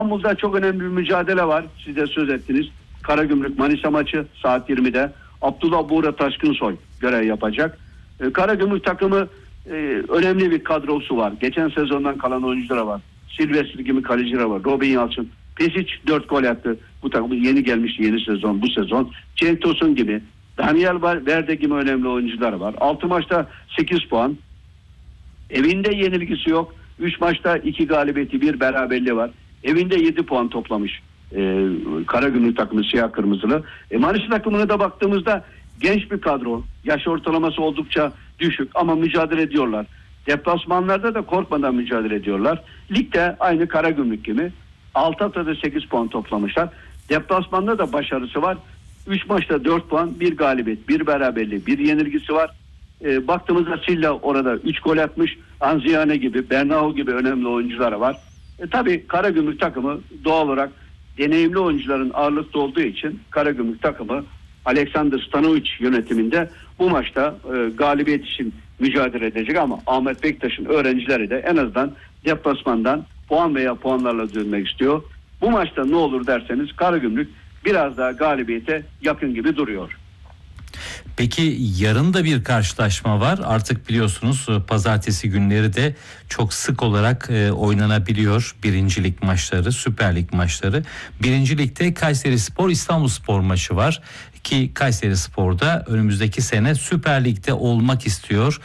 İstanbul'da çok önemli bir mücadele var. Siz de söz ettiniz. Karagümrük Manisa maçı saat 20'de. Abdullah Buğra Taşkınsoy görev yapacak. Karagümrük takımı önemli bir kadrosu var. Geçen sezondan kalan oyunculara var. Silvestri gibi kaleciler var. Robin Yalçın. Pesic 4 gol attı. Bu takım yeni gelmişti yeni sezon bu sezon. Cenk Tosun gibi. Daniel Verde gibi önemli oyuncular var. 6 maçta 8 puan. Evinde yenilgisi yok. 3 maçta 2 galibiyeti 1 beraberliği var. Evinde 7 puan toplamış Karagümrük takımı siyah kırmızılı. Manisa takımına da baktığımızda genç bir kadro. Yaş ortalaması oldukça düşük ama mücadele ediyorlar. Deplasmanlarda da korkmadan mücadele ediyorlar. Ligde aynı Karagümrük gibi 6 haftada 8 puan toplamışlar. Deplasmanda da başarısı var. 3 maçta 4 puan, 1 galibiyet, 1 beraberliği, 1 yenilgisi var. Baktığımızda Silla orada 3 gol atmış. Anziyane gibi, Bernao gibi önemli oyuncular var. Tabii Karagümrük takımı doğal olarak deneyimli oyuncuların ağırlıkta olduğu için Karagümrük takımı Alexander Stanovic yönetiminde bu maçta galibiyet için mücadele edecek ama Ahmet Bektaş'ın öğrencileri de en azından deplasmandan puan veya puanlarla dönmek istiyor. Bu maçta ne olur derseniz Karagümrük biraz daha galibiyete yakın gibi duruyor. Peki yarın da bir karşılaşma var. Artık biliyorsunuz pazartesi günleri de çok sık olarak oynanabiliyor birincilik maçları, Süper Lig maçları. Birincilikte Kayserispor İstanbulspor maçı var ki Kayserispor'da önümüzdeki sene Süper Lig'de olmak istiyor.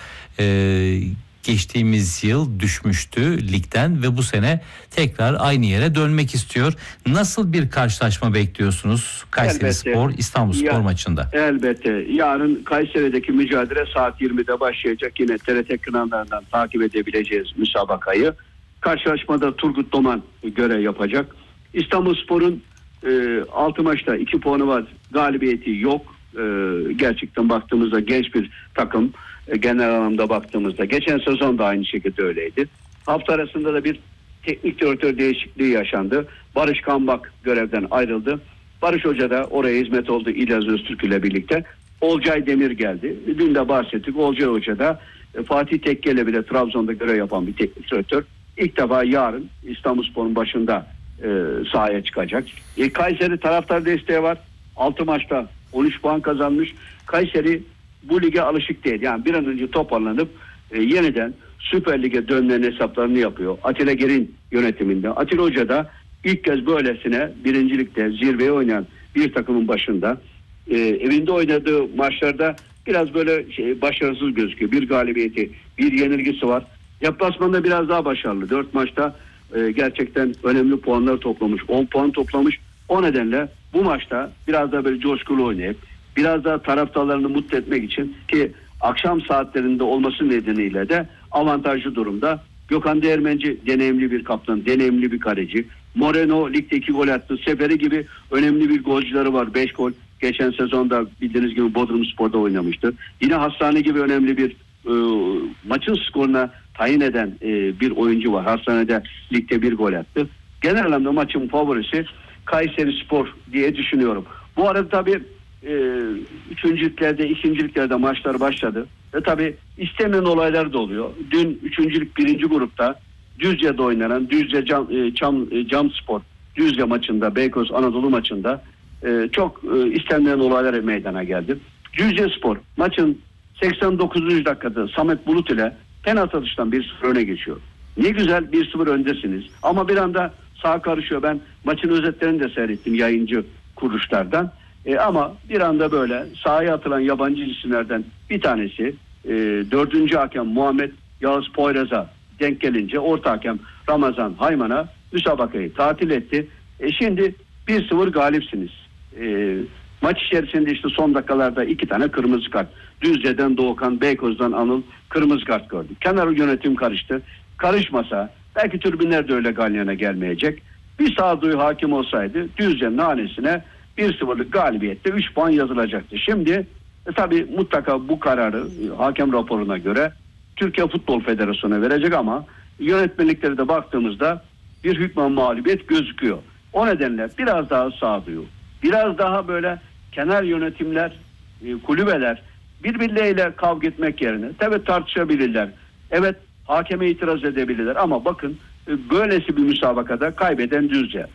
Geçtiğimiz yıl düşmüştü ligden ve bu sene tekrar aynı yere dönmek istiyor. Nasıl bir karşılaşma bekliyorsunuz Kayserispor İstanbulspor maçında? Elbette. Yarın Kayseri'deki mücadele saat 20'de başlayacak. Yine TRT kanallarından takip edebileceğiz müsabakayı. Karşılaşmada Turgut Doman görev yapacak. İstanbulspor'un 6 maçta 2 puanı var. Galibiyeti yok. Gerçekten baktığımızda genç bir takım. Genel anlamda baktığımızda geçen sezon da aynı şekilde öyleydi. Hafta arasında da bir teknik direktör değişikliği yaşandı. Barış Kambak görevden ayrıldı. Barış Hoca da oraya hizmet oldu İlyas Öztürk ile birlikte. Olcay Demir geldi. Dün de bahsettik. Olcay Hoca da Fatih Tekke ile bile Trabzon'da görev yapan bir teknik direktör. İlk defa yarın İstanbulspor'un başında sahaya çıkacak. Kayseri taraftar desteği var. 6 maçta 13 puan kazanmış. Kayseri bu lige alışık değil. Yani bir an önce toparlanıp yeniden Süper Lig'e dönmenin hesaplarını yapıyor. Atilla Ger'in yönetiminde. Atilla Hoca da ilk kez böylesine birincilikte zirveye oynayan bir takımın başında. Evinde oynadığı maçlarda biraz böyle başarısız gözüküyor. Bir galibiyeti, bir yenilgisi var. Deplasmanda biraz daha başarılı. 4 maçta gerçekten önemli puanlar toplamış. 10 puan toplamış. O nedenle bu maçta biraz daha böyle coşkulu oynayıp biraz daha taraftarlarını mutlu etmek için ki akşam saatlerinde olması nedeniyle de avantajlı durumda. Gökhan Değirmenci deneyimli bir kaptan, deneyimli bir kaleci. Moreno ligde 2 gol attı. Seferi gibi önemli bir golcüleri var. 5 gol. Geçen sezonda bildiğiniz gibi Bodrumspor'da oynamıştı. Yine Hastane gibi önemli bir maçın skoruna tayin eden bir oyuncu var. Hastane'de ligde 1 gol attı. Genel anlamda maçın favorisi Kayserispor diye düşünüyorum. Bu arada tabii üçüncülüklerde, ikinciliklerde maçlar başladı. Ve tabii istenen olaylar da oluyor. Dün üçüncülük 1. grupta Düzce'de oynanan Düzce Camspor Düzce maçında, Beykoz Anadolu maçında çok istenilen olaylar meydana geldi. Düzcespor maçın 89. dakikada Samet Bulut ile penaltı atıştan 1-0 öne geçiyor. Ne güzel 1-0 öndesiniz. Ama bir anda sağ karışıyor. Ben maçın özetlerini de seyrettim yayıncı kuruluşlardan. Ama bir anda böyle sahaya atılan yabancı isimlerden bir tanesi 4. hakem Muhammed Yağız Poyraz'a denk gelince orta hakem Ramazan Hayman'a müsabakayı tatil etti. Şimdi 1-0 galipsiniz. Maç içerisinde işte son dakikalarda 2 tane kırmızı kart. Düzce'den Doğukan, Beykoz'dan Anıl kırmızı kart gördü. Kenar yönetim karıştı. Karışmasa belki tribünler de öyle galyana gelmeyecek. Bir sağduyu hakim olsaydı Düzce'nin hanesine 1-0'lık galibiyette 3 puan yazılacaktı. Şimdi tabii mutlaka bu kararı hakem raporuna göre Türkiye Futbol Federasyonu'na verecek ama yönetmelikleri de baktığımızda bir hükmen mağlubiyet gözüküyor. O nedenle biraz daha sağduyu, biraz daha böyle kenar yönetimler, kulübeler birbirleriyle kavga etmek yerine tabii tartışabilirler. Evet hakeme itiraz edebilirler ama bakın böylesi bir müsabakada kaybeden Düzce.